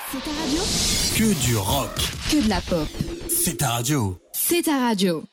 C'est ta radio. Que du rock. Que de la pop. C'est ta radio. C'est ta radio.